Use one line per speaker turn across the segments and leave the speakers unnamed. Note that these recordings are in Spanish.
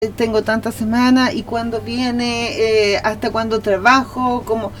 tengo tantas semanas y cuándo viene, hasta cuándo trabajo, como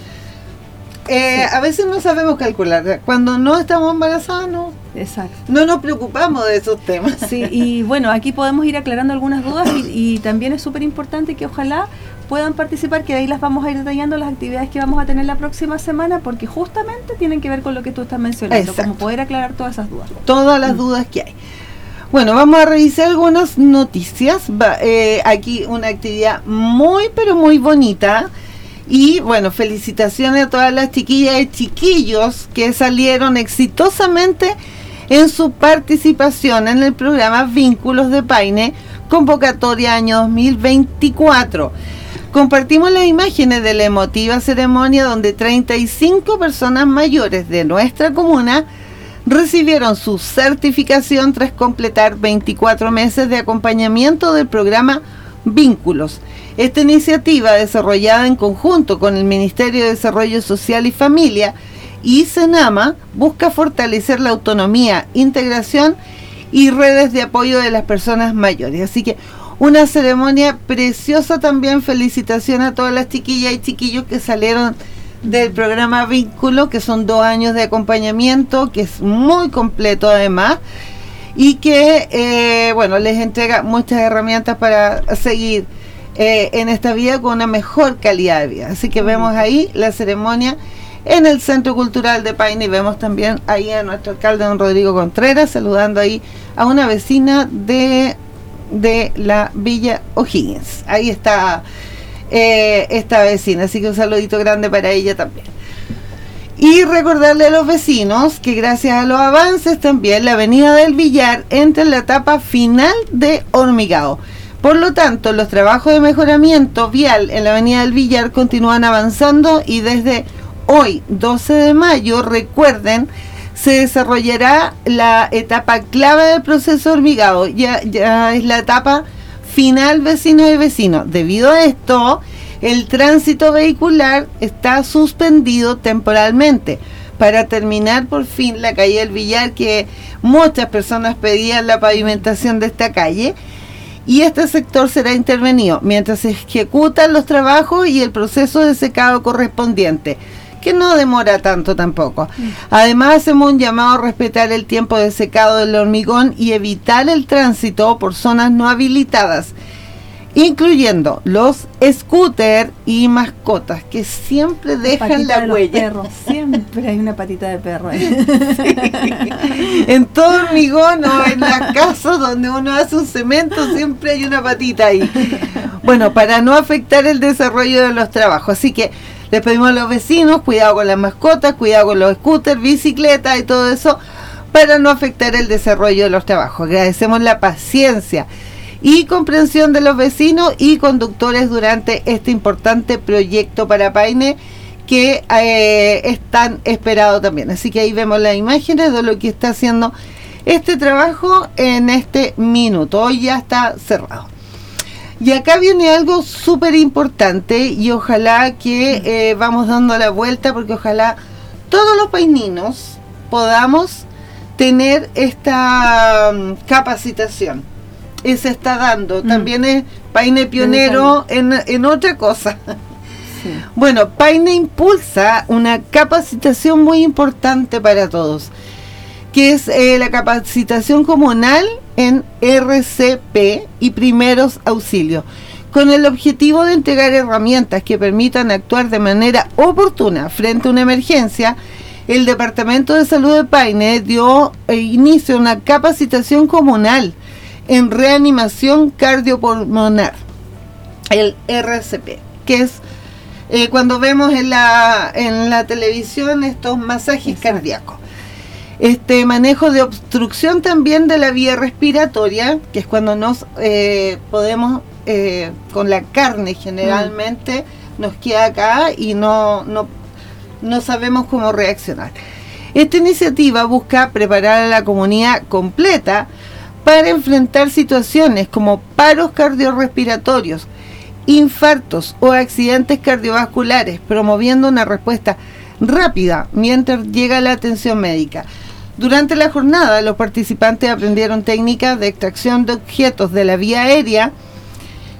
a veces no sabemos calcular. Cuando no estamos embarazadas, no.
Exacto.
No nos preocupamos de esos temas.
Sí, y bueno, aquí podemos ir aclarando algunas dudas y también es súper importante que ojalá puedan participar, que de ahí las vamos a ir detallando las actividades que vamos a tener la próxima semana, porque justamente tienen que ver con lo que tú estás mencionando,
Exacto.
como poder aclarar todas esas dudas.
Todas las dudas que hay. Bueno, vamos a revisar algunas noticias. Aquí una actividad muy, pero muy bonita. Y bueno, felicitaciones a todas las chiquillas y chiquillos que salieron exitosamente en su participación en el programa Vínculos de Paine, convocatoria año 2024. Compartimos las imágenes de la emotiva ceremonia donde 35 personas mayores de nuestra comuna recibieron su certificación tras completar 24 meses de acompañamiento del programa Vínculos. Esta iniciativa, desarrollada en conjunto con el Ministerio de Desarrollo Social y Familia y Senama, busca fortalecer la autonomía, integración y redes de apoyo de las personas mayores. Así que una ceremonia preciosa también. Felicitaciones a todas las chiquillas y chiquillos que salieron del programa Vínculo, que son 2 años de acompañamiento, que es muy completo además, y que bueno, les entrega muchas herramientas para seguir en esta vida con una mejor calidad de vida. Así que vemos ahí la ceremonia en el Centro Cultural de Paine, y vemos también ahí a nuestro alcalde, don Rodrigo Contreras, saludando ahí a una vecina de la Villa O'Higgins. Ahí está esta vecina, así que un saludito grande para ella también. Y recordarle a los vecinos que gracias a los avances también la avenida del Villar entra en la etapa final de hormigado. Por lo tanto, los trabajos de mejoramiento vial en la avenida del Villar continúan avanzando, y desde hoy, 12 de mayo, recuerden, se desarrollará la etapa clave del proceso de hormigado. Ya es la etapa final, vecinos y vecinos. Debido a esto, el tránsito vehicular está suspendido temporalmente para terminar por fin la calle del Villar, que muchas personas pedían la pavimentación de esta calle, y este sector será intervenido mientras se ejecutan los trabajos y el proceso de secado correspondiente, que no demora tanto tampoco. Además, hacemos un llamado a respetar el tiempo de secado del hormigón y evitar el tránsito por zonas no habilitadas, incluyendo los scooters y mascotas, que siempre dejan la huella.
Perros. Siempre hay una patita de perro ahí.
Sí. En todo hormigón o en las casas donde uno hace un cemento, siempre hay una patita ahí. Bueno, para no afectar el desarrollo de los trabajos. Así que les pedimos a los vecinos, cuidado con las mascotas, cuidado con los scooters, bicicletas y todo eso, para no afectar el desarrollo de los trabajos. Agradecemos la paciencia y comprensión de los vecinos y conductores durante este importante proyecto para Paine, que es tan esperado también. Así que ahí vemos las imágenes de lo que está haciendo este trabajo en este minuto. Hoy ya está cerrado. Y acá viene algo súper importante, y ojalá que vamos dando la vuelta, porque ojalá todos los paininos podamos tener esta capacitación. Se está dando. También es Paine pionero en otra cosa. Sí. Bueno, Paine impulsa una capacitación muy importante para todos, que es la capacitación comunal en RCP y primeros auxilios, con el objetivo de entregar herramientas que permitan actuar de manera oportuna frente a una emergencia. El Departamento de Salud de Paine dio inicio a una capacitación comunal en reanimación cardiopulmonar, el RCP, que es cuando vemos en la televisión estos masajes cardíacos. Este manejo de obstrucción también de la vía respiratoria, que es cuando nos podemos, con la carne generalmente, nos queda acá y no sabemos cómo reaccionar. Esta iniciativa busca preparar a la comunidad completa para enfrentar situaciones como paros cardiorrespiratorios, infartos o accidentes cardiovasculares, promoviendo una respuesta rápida mientras llega la atención médica. Durante la jornada, los participantes aprendieron técnicas de extracción de objetos de la vía aérea,